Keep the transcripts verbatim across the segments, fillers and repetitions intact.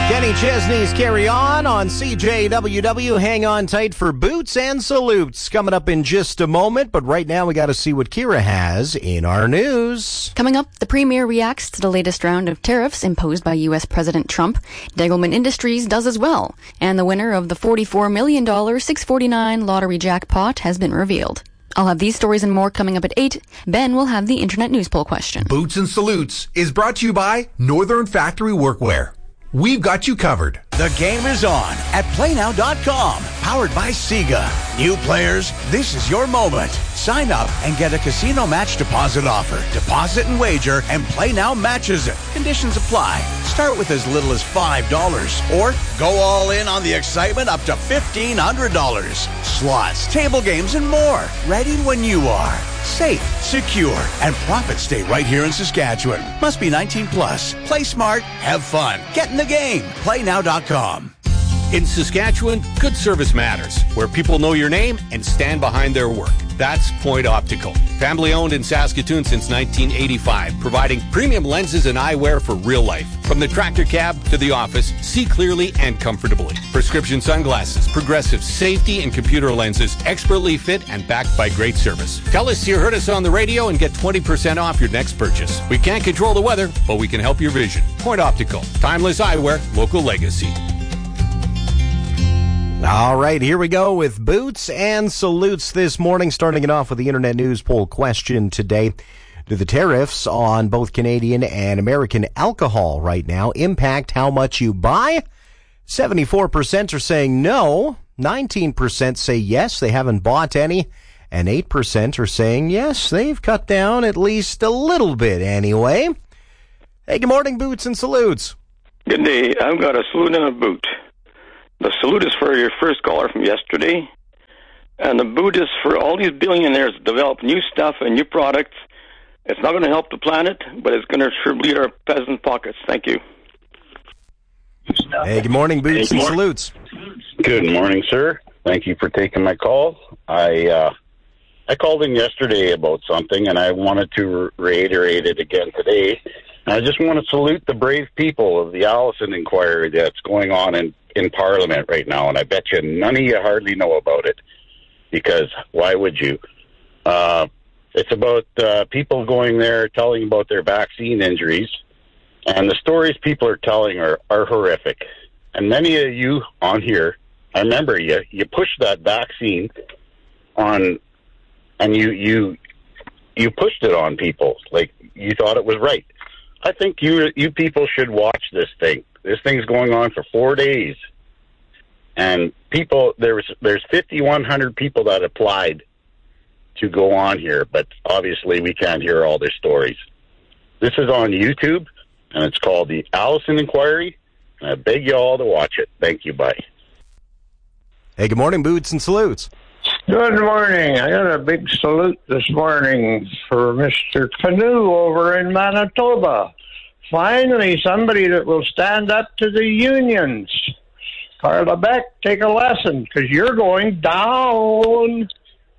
Kenny Chesney's Carry On on C J W W. Hang on tight for Boots and Salutes coming up in just a moment. But right now we got to see what Kira has in our news. Coming up, the Premier reacts to the latest round of tariffs imposed by U S President Trump. Degelman Industries does as well. And the winner of the forty-four million dollars six forty-nine lottery jackpot has been revealed. I'll have these stories and more coming up at eight. Ben will have the Internet News Poll question. Boots and Salutes is brought to you by Northern Factory Workwear. We've got you covered. The game is on at play now dot com, powered by Sega. New players, this is your moment. Sign up and get a casino match deposit offer. Deposit and wager, and Play Now matches it. Conditions apply. Start with as little as five dollars. Or go all in on the excitement up to fifteen hundred dollars. Slots, table games, and more. Ready when you are. Safe, secure, and profits stay right here in Saskatchewan. Must be nineteen plus. Play smart, have fun. Get in the game. play now dot com. In Saskatchewan, good service matters, where people know your name and stand behind their work. That's Point Optical. Family owned in Saskatoon since nineteen eighty-five, providing premium lenses and eyewear for real life. From the tractor cab to the office, see clearly and comfortably. Prescription sunglasses, progressive safety and computer lenses, expertly fit and backed by great service. Tell us you heard us on the radio and get twenty percent off your next purchase. We can't control the weather, but we can help your vision. Point Optical. Timeless eyewear, local legacy. All right, here we go with Boots and Salutes this morning, starting it off with the Internet News Poll question today. Do the tariffs on both Canadian and American alcohol right now impact how much you buy? seventy-four percent are saying no. nineteen percent say yes, they haven't bought any. And eight percent are saying yes, they've cut down at least a little bit anyway. Hey, good morning, Boots and Salutes. Good day. I've got a salute and a boot. The salute is for your first caller from yesterday, and the boot is for all these billionaires that develop new stuff and new products. It's not going to help the planet, but it's going to sure bleed our peasant pockets. Thank you. Hey, good morning, Boots and Salutes. Good morning, sir. Thank you for taking my call. I uh, I called in yesterday about something, and I wanted to reiterate it again today. And I just want to salute the brave people of the Allison inquiry that's going on in in Parliament right now, and I bet you none of you hardly know about it, because why would you? Uh, it's about uh, people going there telling about their vaccine injuries, and the stories people are telling are, are horrific. And many of you on here, I remember you, you pushed that vaccine on, and you, you, you pushed it on people like you thought it was right. I think you, you people should watch this thing. This thing's going on for four days, and people there's there's fifty-one hundred people that applied to go on here, but obviously we can't hear all their stories. This is on YouTube, and it's called the Allison Inquiry, and I beg you all to watch it. Thank you. Bye. Hey, good morning, Boots and Salutes. Good morning. I got a big salute this morning for Mister Canoe over in Manitoba. Finally, somebody that will stand up to the unions. Carla Beck, take a lesson, because you're going down.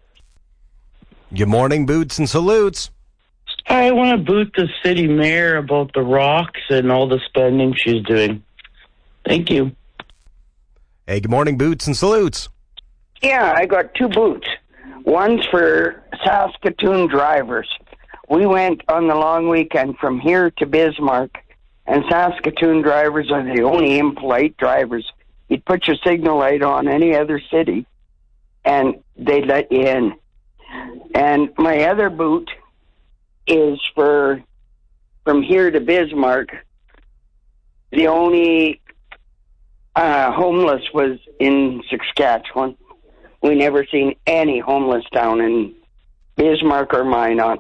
Good morning, Boots and Salutes. I want to boot the city mayor about the rocks and all the spending she's doing. Thank you. Hey, good morning, Boots and Salutes. Yeah, I got two boots. One's for Saskatoon drivers. We went on the long weekend from here to Bismarck, and Saskatoon drivers are the only impolite drivers. You'd put your signal light on any other city, and they'd let you in. And my other boot is for from here to Bismarck. The only uh, homeless was in Saskatchewan. We never seen any homeless down in Bismarck or Minot.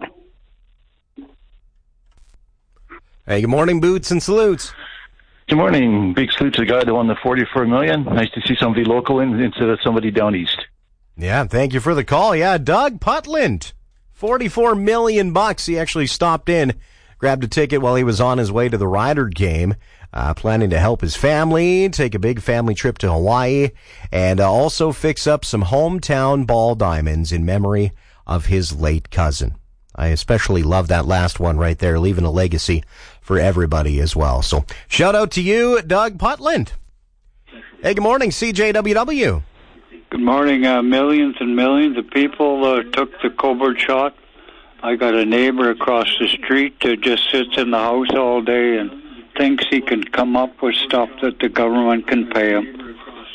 Hey, good morning, Boots and Salutes. Good morning. Big salute to the guy that won the forty-four million dollars. Nice to see somebody local in instead of somebody down east. Yeah, thank you for the call. Yeah, Doug Putland, forty-four million bucks. He actually stopped in, grabbed a ticket while he was on his way to the Rider game, uh, planning to help his family, take a big family trip to Hawaii, and uh, also fix up some hometown ball diamonds in memory of his late cousin. I especially love that last one right there, leaving a legacy for everybody as well. So shout out to you, Doug Putland. Hey, good morning, C J W W. Good morning. Uh, millions and millions of people uh, took the covert shot. I got a neighbor across the street that just sits in the house all day and thinks he can come up with stuff that the government can pay him.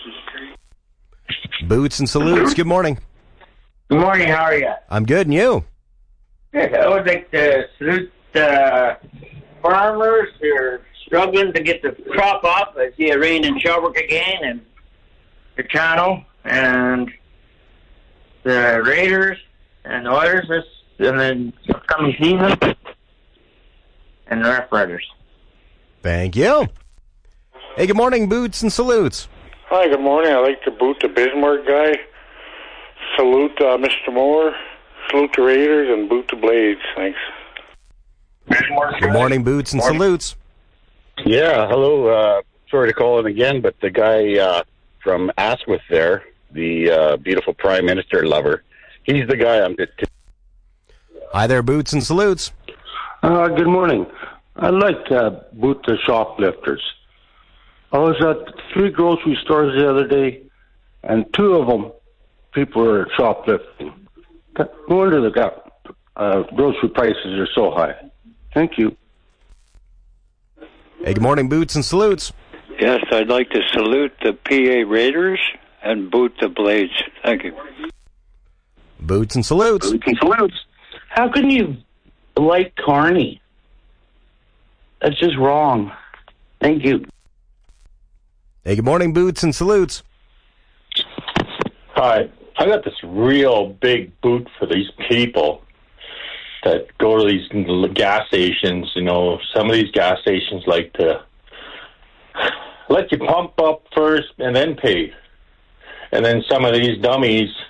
Boots and salutes. Good morning. Good morning. How are you? I'm good, and you? Good. I would like to salute uh, farmers who are struggling to get the crop off. I see it rain in Shelburne again and the channel and the Raiders and the Oilers this and then upcoming season and the Rough Riders. Thank you. Hey, good morning, Boots and salutes. Hi, good morning. I'd like to boot the Bismarck guy, salute uh, Mister Moore, salute the Raiders, and boot the Blades. Thanks. Good morning, Boots and morning. salutes. Yeah, hello. Uh, sorry to call in again, but the guy uh, from Asquith there, the uh, beautiful Prime Minister lover, he's the guy I'm... T- Hi there, Boots and salutes. Uh, good morning. I'd like to boot the shoplifters. I was at three grocery stores the other day, and two of them, people were shoplifting. No wonder the uh, grocery prices are so high. Thank you. Hey, good morning, Boots and salutes. Yes, I'd like to salute the P A Raiders and boot the Blades. Thank you. Boots and salutes. Boots and salutes. How can you like Carney? That's just wrong. Thank you. Hey, good morning, Boots and salutes. Hi. I got this real big boot for these people that go to these gas stations. You know, some of these gas stations like to let you pump up first and then pay. And then some of these dummies